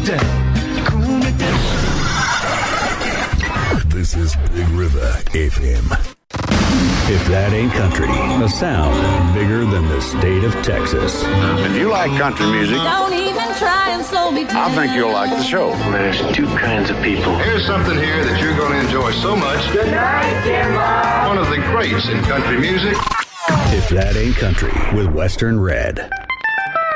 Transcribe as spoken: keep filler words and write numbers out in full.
This is Big River F M. If that ain't country, a sound bigger than the state of Texas. If you like country music, don't even try and slow me down. I think you'll like the show. There's two kinds of people. Here's something here that you're going to enjoy so much. Good night, Jimbo. One of the greats in country music. If that ain't country with Western Red.